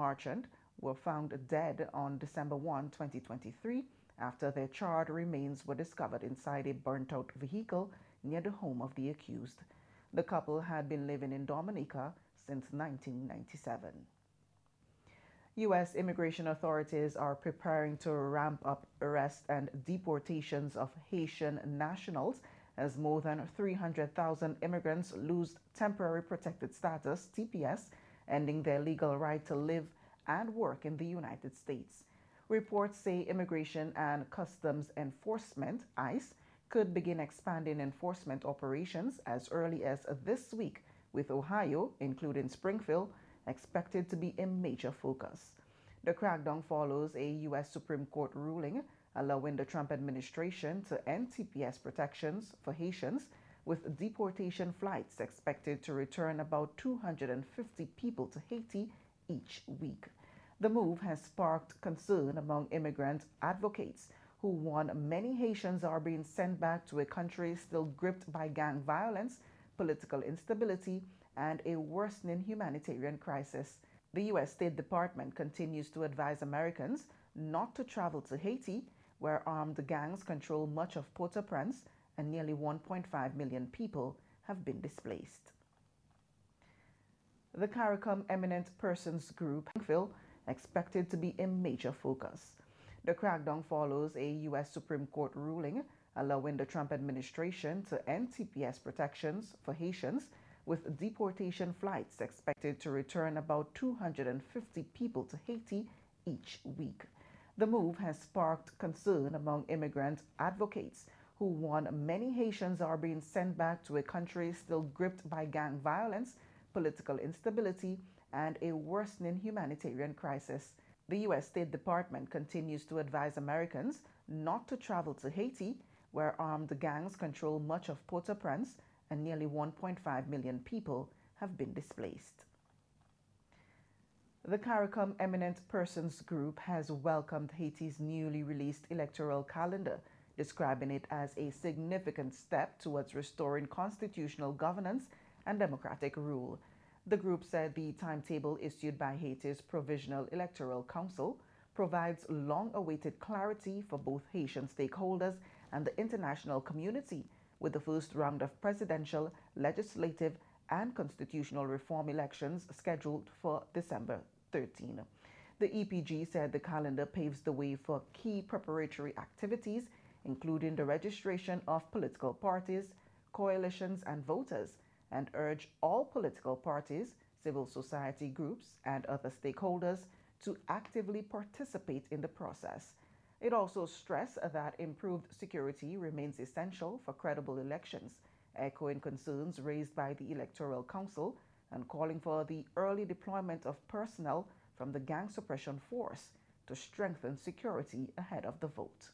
marchand were found dead on December 1, 2023, after their charred remains were discovered inside a burnt-out vehicle near the home of the accused. The couple had been living in Dominica since 1997. U.S. immigration authorities are preparing to ramp up arrests and deportations of Haitian nationals as more than 300,000 immigrants lose temporary protected status, TPS, ending their legal right to live and work in the United States. Reports say Immigration and Customs Enforcement, ICE, could begin expanding enforcement operations as early as this week, with Ohio, including Springfield, expected to be a major focus. The crackdown follows a U.S. Supreme Court ruling allowing the Trump administration to end TPS protections for Haitians, with deportation flights expected to return about 250 people to Haiti each week. The move has sparked concern among immigrant advocates who warn many Haitians are being sent back to a country still gripped by gang violence, political instability, and a worsening humanitarian crisis. The U.S. State Department continues to advise Americans not to travel to Haiti, where armed gangs control much of Port-au-Prince and nearly 1.5 million people have been displaced. The CARICOM Eminent Persons Group, expected to be a major focus. The crackdown follows a U.S. Supreme Court ruling allowing the Trump administration to end TPS protections for Haitians, with deportation flights expected to return about 250 people to Haiti each week. The move has sparked concern among immigrant advocates who warn many Haitians are being sent back to a country still gripped by gang violence, political instability, and a worsening humanitarian crisis. The U.S. State Department continues to advise Americans not to travel to Haiti, where armed gangs control much of Port-au-Prince and nearly 1.5 million people have been displaced. The CARICOM Eminent Persons Group has welcomed Haiti's newly released electoral calendar, describing it as a significant step towards restoring constitutional governance and democratic rule. The group said the timetable issued by Haiti's Provisional Electoral Council provides long-awaited clarity for both Haitian stakeholders and the international community, with the first round of presidential, legislative, and constitutional reform elections scheduled for December 13. The EPG said the calendar paves the way for key preparatory activities, including the registration of political parties, coalitions, and voters, and urged all political parties, civil society groups, and other stakeholders to actively participate in the process. It also stressed that improved security remains essential for credible elections, echoing concerns raised by the Electoral Council and calling for the early deployment of personnel from the Gang Suppression Force to strengthen security ahead of the vote.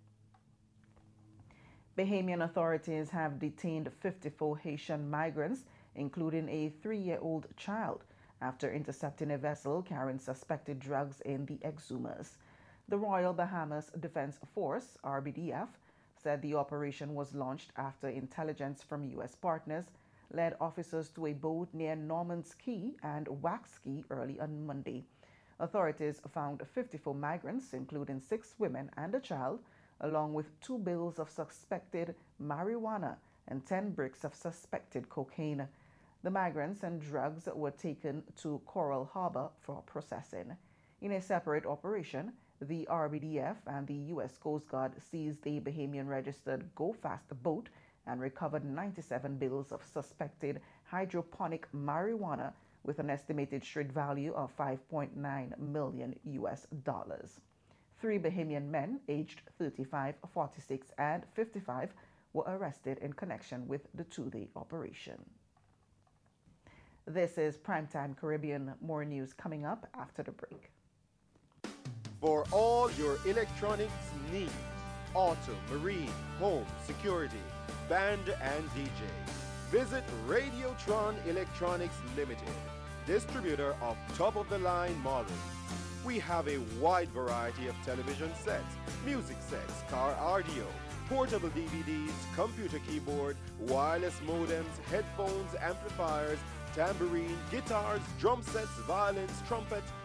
Bahamian authorities have detained 54 Haitian migrants, including a 3-year-old child, after intercepting a vessel carrying suspected drugs in the Exumas. The Royal Bahamas Defense Force, RBDF, said the operation was launched after intelligence from U.S. partners led officers to a boat near Norman's Key and Wax Key early on Monday. Authorities found 54 migrants, including 6 women and a child, along with 2 bales of suspected marijuana and 10 bricks of suspected cocaine. The migrants and drugs were taken to Coral Harbor for processing. In a separate operation, the RBDF and the U.S. Coast Guard seized a Bahamian-registered Go Fast boat and recovered 97 bales of suspected hydroponic marijuana with an estimated street value of $5.9 million US. 3 Bahamian men aged 35, 46, and 55 were arrested in connection with the 2-day operation. This is Primetime Caribbean. More news coming up after the break. For all your electronics needs, auto, marine, home, security, band and DJ, visit Radiotron Electronics Limited, distributor of top-of-the-line models. We have a wide variety of television sets, music sets, car audio, portable DVDs, computer keyboard, wireless modems, headphones, amplifiers, tambourine, guitars, drum sets, violins, trumpets,